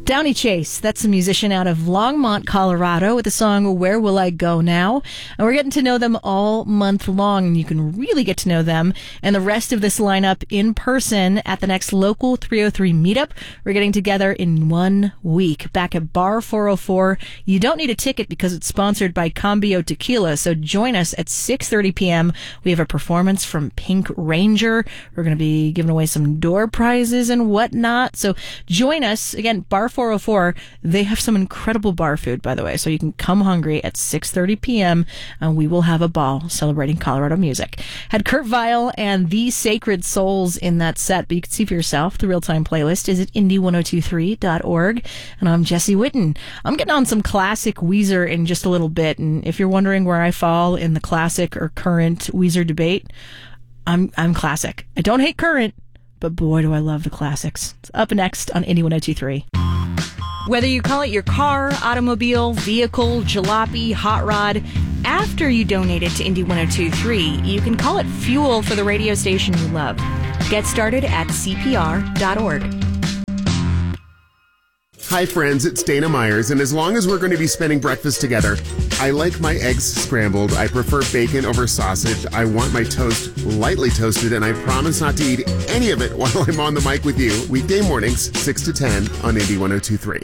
Downey Chase, that's a musician out of Longmont, Colorado, with the song Where Will I Go Now? And we're getting to know them all month long, and you can really get to know them and the rest of this lineup in person at the next Local 303 meetup. We're getting together in 1 week back at Bar 404. You don't need a ticket because it's sponsored by Cambio Tequila, so join us at 6:30 p.m. We have a performance from Pink Ranger. We're going to be giving away some door prizes and whatnot, so join us. Again, Bar 404, they have some incredible bar food, by the way, so you can come hungry at 6:30 p.m. and we will have a ball celebrating Colorado music. Had Kurt Vile and The Sacred Souls in that set, but you can see for yourself. The real-time playlist is at indie1023.org, and I'm Jesse Witten. I'm getting on some classic Weezer in just a little bit, and if you're wondering where I fall in the classic or current Weezer debate, I'm classic. I don't hate current, but boy, do I love the classics. It's up next on Indie 1023. Whether you call it your car, automobile, vehicle, jalopy, hot rod, after you donate it to Indie 1023, you can call it fuel for the radio station you love. Get started at CPR.org. Hi friends, it's Dana Myers, and as long as we're going to be spending breakfast together, I like my eggs scrambled. I prefer bacon over sausage. I want my toast lightly toasted, and I promise not to eat any of it while I'm on the mic with you. Weekday mornings, 6 to 10 on Indie 1023.